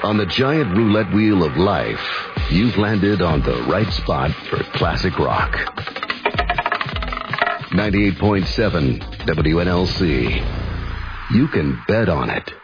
On the giant roulette wheel of life, you've landed on the right spot for classic rock. 98.7 WNLC. You can bet on it.